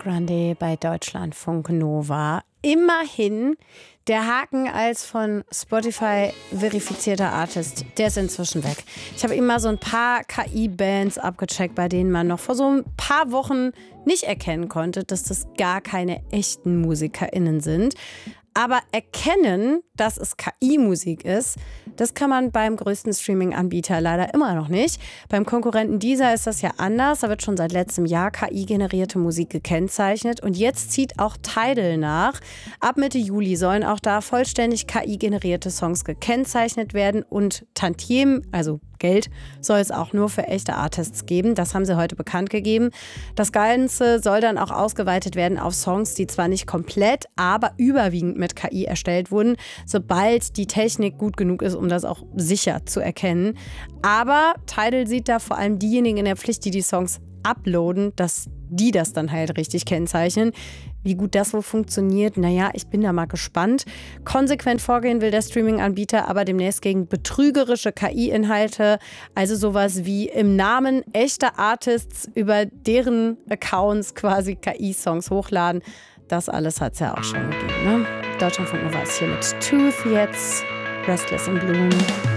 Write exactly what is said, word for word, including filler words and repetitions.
Grande bei Deutschlandfunk Nova. Immerhin, der Haken als von Spotify verifizierter Artist, der ist inzwischen weg. Ich habe eben mal so ein paar K I-Bands abgecheckt, bei denen man noch vor so ein paar Wochen nicht erkennen konnte, dass das gar keine echten MusikerInnen sind. Aber erkennen, dass es K I-Musik ist, das kann man beim größten Streaming-Anbieter leider immer noch nicht. Beim Konkurrenten Deezer ist das ja anders. Da wird schon seit letztem Jahr K I-generierte Musik gekennzeichnet. Und jetzt zieht auch Tidal nach. Ab Mitte Juli sollen auch da vollständig K I-generierte Songs gekennzeichnet werden. Und Tantiemen, also Geld, soll es auch nur für echte Artists geben. Das haben sie heute bekannt gegeben. Das Ganze soll dann auch ausgeweitet werden auf Songs, die zwar nicht komplett, aber überwiegend mit K I erstellt wurden, sobald die Technik gut genug ist, um das auch sicher zu erkennen. Aber Tidal sieht da vor allem diejenigen in der Pflicht, die die Songs uploaden, dass die das dann halt richtig kennzeichnen. Wie gut das wohl funktioniert, naja, ich bin da mal gespannt. Konsequent vorgehen will der Streaming-Anbieter aber demnächst gegen betrügerische K I-Inhalte, also sowas wie im Namen echter Artists über deren Accounts quasi K I-Songs hochladen. Das alles hat es ja auch schon gegeben, ne? Deutschlandfunk Nova ist hier mit Tooth jetzt, Restless in Bloom.